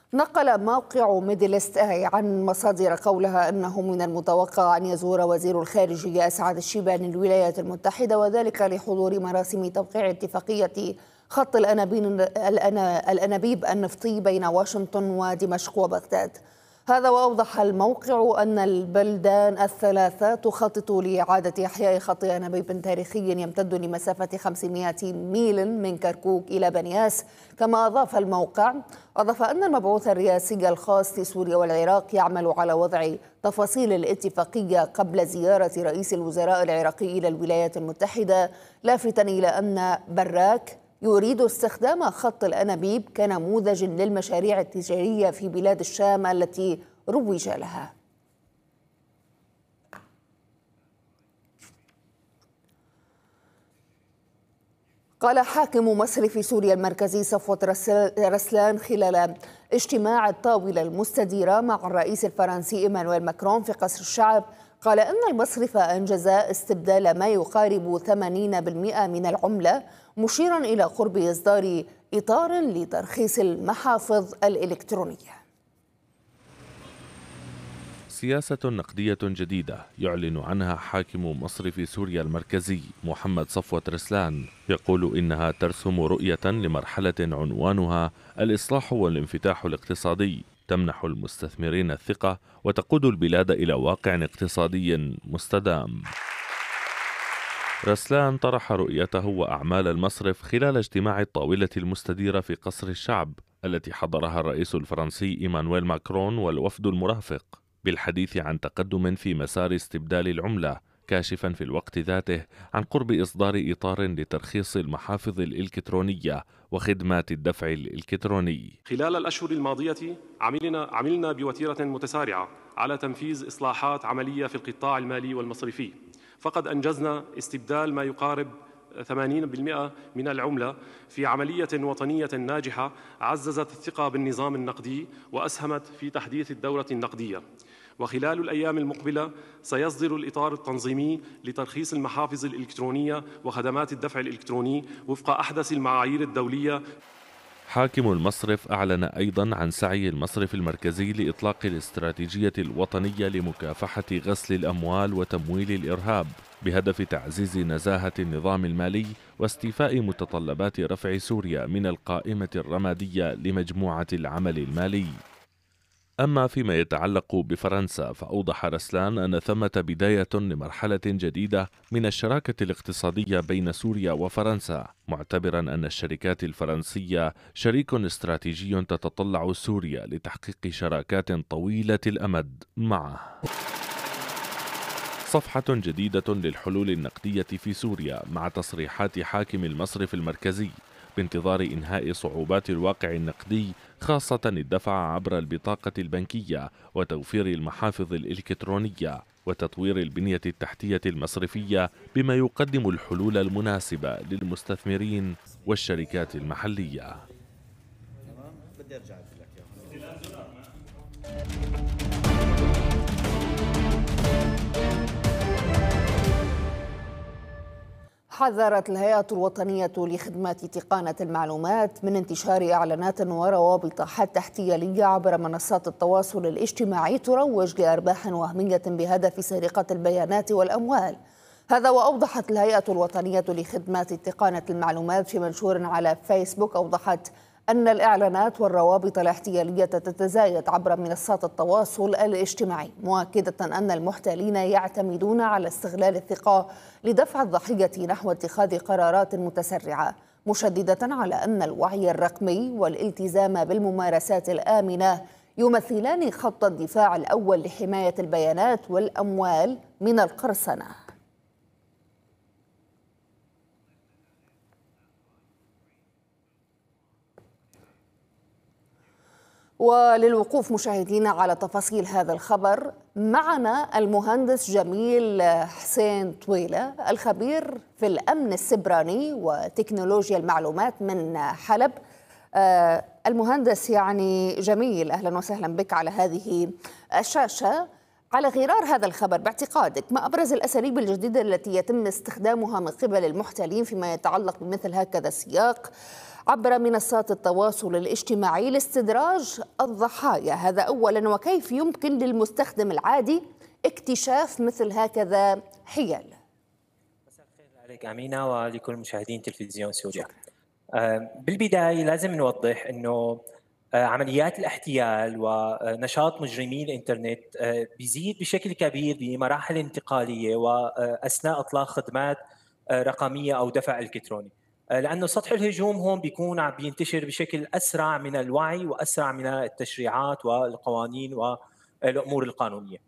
نقل موقع ميدلست آي عن مصادر قولها أنه من المتوقع أن يزور وزير الخارجية أسعد الشيباني الولايات المتحدة، وذلك لحضور مراسم توقيع اتفاقية خط الأنابيب النفطي بين واشنطن ودمشق وبغداد. هذا وأوضح الموقع أن البلدان الثلاثة تخطط لإعادة إحياء خط أنابيب تاريخي يمتد لمسافة 500 ميل من كركوك إلى بنياس. كما أضاف الموقع أن المبعوث الرئاسي الخاص لسوريا والعراق يعمل على وضع تفاصيل الاتفاقية قبل زيارة رئيس الوزراء العراقي إلى الولايات المتحدة، لافتاً إلى أن براك يريد استخدام خط الأنابيب كنموذج للمشاريع التجارية في بلاد الشام التي روج لها. قال حاكم مصرف سوريا المركزي صفوت رسلان خلال اجتماع الطاولة المستديرة مع الرئيس الفرنسي إيمانويل ماكرون في قصر الشعب، قال إن المصرف أنجز استبدال ما يقارب 80% من العملة، مشيرا إلى قرب إصدار إطار لترخيص المحافظ الإلكترونية. سياسة نقدية جديدة يعلن عنها حاكم مصرف سوريا المركزي محمد صفوت رسلان، يقول إنها ترسم رؤية لمرحلة عنوانها الإصلاح والانفتاح الاقتصادي، تمنح المستثمرين الثقة وتقود البلاد إلى واقع اقتصادي مستدام. رسلان طرح رؤيته وأعمال المصرف خلال اجتماع الطاولة المستديرة في قصر الشعب التي حضرها الرئيس الفرنسي إيمانويل ماكرون والوفد المرافق، بالحديث عن تقدم في مسار استبدال العملة، كاشفا في الوقت ذاته عن قرب إصدار إطار لترخيص المحافظ الإلكترونية وخدمات الدفع الإلكتروني. خلال الأشهر الماضية عملنا بوتيرة متسارعة على تنفيذ إصلاحات عملية في القطاع المالي والمصرفي، فقد أنجزنا استبدال ما يقارب 80% من العملة في عملية وطنية ناجحة عززت الثقة بالنظام النقدي وأسهمت في تحديث الدورة النقدية. وخلال الأيام المقبلة سيصدر الإطار التنظيمي لترخيص المحافظ الإلكترونية وخدمات الدفع الإلكتروني وفق أحدث المعايير الدولية. حاكم المصرف أعلن أيضا عن سعي المصرف المركزي لإطلاق الاستراتيجية الوطنية لمكافحة غسل الأموال وتمويل الإرهاب، بهدف تعزيز نزاهة النظام المالي واستيفاء متطلبات رفع سوريا من القائمة الرمادية لمجموعة العمل المالي. أما فيما يتعلق بفرنسا، فأوضح رسلان أن ثمة بداية لمرحلة جديدة من الشراكة الاقتصادية بين سوريا وفرنسا، معتبرا أن الشركات الفرنسية شريك استراتيجي تتطلع سوريا لتحقيق شراكات طويلة الأمد معه. صفحة جديدة للحلول النقدية في سوريا مع تصريحات حاكم المصرف المركزي بانتظار إنهاء صعوبات الواقع النقدي، خاصة الدفع عبر البطاقة البنكية وتوفير المحافظ الإلكترونية وتطوير البنية التحتية المصرفية، بما يقدم الحلول المناسبة للمستثمرين والشركات المحلية. حذرت الهيئة الوطنية لخدمات تقنية المعلومات من انتشار إعلانات وروابط حتى احتيالية عبر منصات التواصل الاجتماعي تروج لأرباح وهمية بهدف سرقة البيانات والأموال. هذا وأوضحت الهيئة الوطنية لخدمات تقنية المعلومات في منشور على فيسبوك، أوضحت أن الإعلانات والروابط الاحتيالية تتزايد عبر منصات التواصل الاجتماعي، مؤكدة أن المحتالين يعتمدون على استغلال الثقة لدفع الضحية نحو اتخاذ قرارات متسرعة، مشددة على أن الوعي الرقمي والالتزام بالممارسات الآمنة يمثلان خط الدفاع الأول لحماية البيانات والأموال من القرصنة. وللوقوف مشاهدينا على تفاصيل هذا الخبر، معنا المهندس جميل حسين طويلة الخبير في الأمن السبراني وتكنولوجيا المعلومات من حلب. المهندس جميل، أهلا وسهلا بك على هذه الشاشة. على غرار هذا الخبر، باعتقادك ما أبرز الأساليب الجديدة التي يتم استخدامها من قبل المحتالين فيما يتعلق بمثل هكذا السياق عبر منصات التواصل الاجتماعي لاستدراج الضحايا؟ هذا أولا، وكيف يمكن للمستخدم العادي اكتشاف مثل هكذا حيل؟ مساء الخير عليك أمينة ولكل مشاهدين تلفزيون سوريا. بالبداية لازم نوضح أنه عمليات الاحتيال ونشاط مجرمي الإنترنت بيزيد بشكل كبير بمراحل انتقالية وأثناء إطلاق خدمات رقمية أو دفع إلكتروني، لأنه سطح الهجوم هون بيكون عم بينتشر بشكل أسرع من الوعي وأسرع من التشريعات والقوانين والأمور القانونية.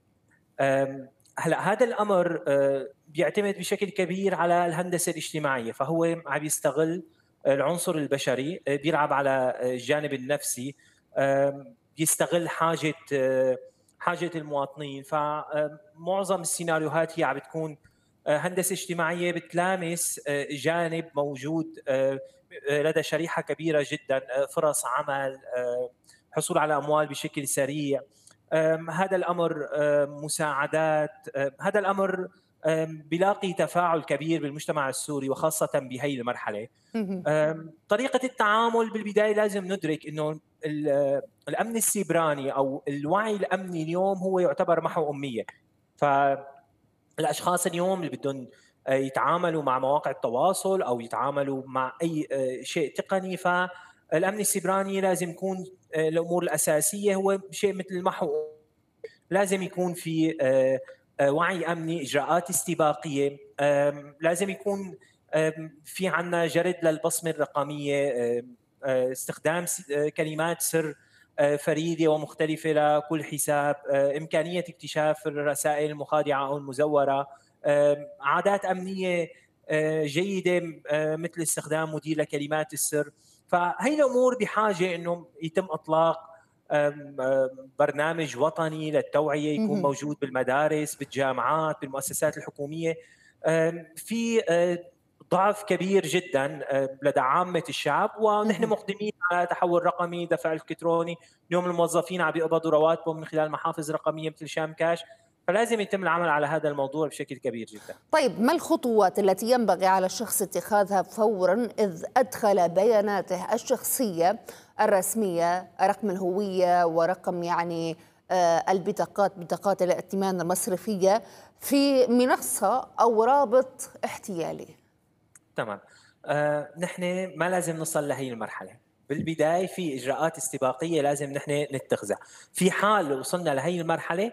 هلا هذا الأمر بيعتمد بشكل كبير على الهندسة الاجتماعية، فهو عم يستغل العنصر البشري، بيلعب على الجانب النفسي، بيستغل حاجة المواطنين. فمعظم السيناريوهات هي عم بتكون هندسة اجتماعية بتلامس جانب موجود لدى شريحة كبيرة جدا، فرص عمل، حصول على أموال بشكل سريع. هذا الأمر مساعدات، هذا الأمر بيلاقي تفاعل كبير بالمجتمع السوري وخاصة بهي المرحلة. طريقة التعامل بالبداية لازم ندرك أنه الأمن السيبراني أو الوعي الأمني اليوم هو يعتبر محو أمية. فالأشخاص اليوم اللي بدهم يتعاملوا مع مواقع التواصل أو يتعاملوا مع أي شيء تقني، فالأمن السيبراني لازم يكون الأمور الأساسية هو شيء مثل المحو. لازم يكون في وعي أمني، إجراءات استباقية، لازم يكون في عنا جرد للبصمة الرقمية، استخدام كلمات سر فريدة ومختلفة لكل حساب، إمكانية اكتشاف الرسائل المخادعة أو المزورة، عادات أمنية جيدة مثل استخدام مدير لكلمات السر. فهي الأمور بحاجة أنه يتم إطلاق برنامج وطني للتوعية يكون موجود بالمدارس، بالجامعات، بالمؤسسات الحكومية. في ضعف كبير جدا لدى عامة الشعب، ونحن مقدمين على تحول رقمي، دفع الكتروني. اليوم الموظفين عم يقبضوا رواتبهم من خلال محافظ رقمية مثل شام كاش، فلازم يتم العمل على هذا الموضوع بشكل كبير جدا. طيب، ما الخطوات التي ينبغي على الشخص اتخاذها فورا إذ أدخل بياناته الشخصية الرسمية، رقم الهوية ورقم بطاقات الائتمان المصرفية في منصة أو رابط احتيالي؟ تمام. نحن ما لازم نصل لهي المرحلة. بالبداية في إجراءات استباقية لازم نحن نتخذها. في حال وصلنا لهي المرحلة،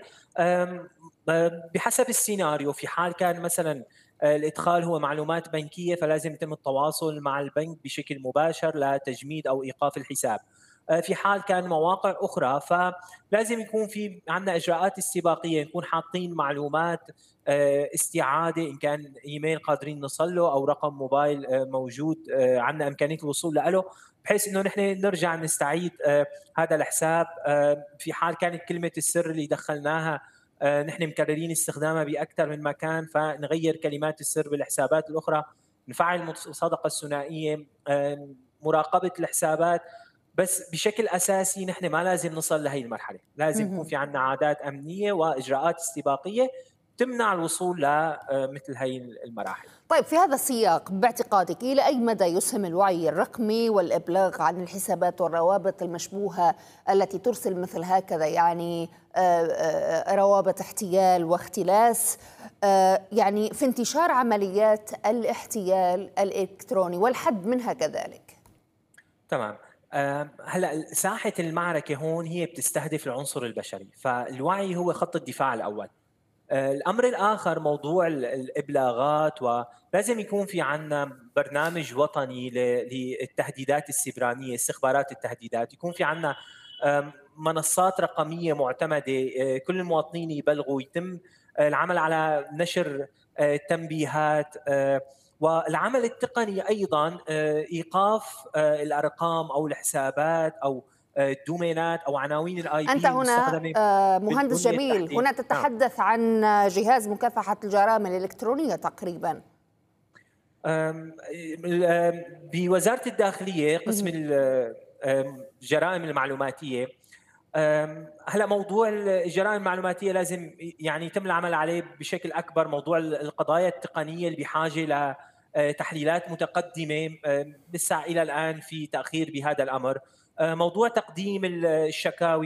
بحسب السيناريو، في حال كان مثلا الإدخال هو معلومات بنكية، فلازم يتم التواصل مع البنك بشكل مباشر لتجميد أو إيقاف الحساب. في حال كان مواقع أخرى فلازم يكون في عندنا إجراءات استباقية، نكون حاطين معلومات استعادة، إن كان إيميل قادرين نصل له أو رقم موبايل موجود عندنا إمكانية الوصول له، بحيث إنه نحن نرجع نستعيد هذا الحساب. في حال كانت كلمة السر اللي دخلناها نحن مكررين استخدامها بأكثر من مكان، فنغير كلمات السر بالحسابات الأخرى، نفعل المصادقة الثنائية، مراقبة الحسابات. بس بشكل أساسي نحن ما لازم نصل لهي المرحلة، لازم يكون في عندنا عادات أمنية وإجراءات استباقية تمنع الوصول لمثل هي المراحل. طيب، في هذا السياق باعتقادك إلى أي مدى يسهم الوعي الرقمي والإبلاغ عن الحسابات والروابط المشبوهة التي ترسل مثل هكذا روابط احتيال واختلاس في انتشار عمليات الاحتيال الإلكتروني والحد منها كذلك؟ تمام. هلا ساحة المعركة هون هي بتستهدف العنصر البشري، فالوعي هو خط الدفاع الأول. الأمر الآخر موضوع الإبلاغات، ولازم يكون في عنا برنامج وطني للتهديدات السيبرانية، استخبارات التهديدات، يكون في عنا منصات رقمية معتمدة، كل المواطنين يبلغوا، يتم العمل على نشر تنبيهات، والعمل التقني أيضا إيقاف الأرقام أو الحسابات أو الدومينات أو عناوين الآي بي. أنت هنا مهندس جميل، هنا تتحدث عن جهاز مكافحة الجرائم الإلكترونية تقريبا. بوزارة الداخلية قسم الجرائم المعلوماتية. هلا موضوع الجرائم المعلوماتية لازم يتم العمل عليه بشكل أكبر. موضوع القضايا التقنية اللي بحاجة تحليلات متقدمة. لسه إلى الآن في تأخير بهذا الأمر. موضوع تقديم الشكاوي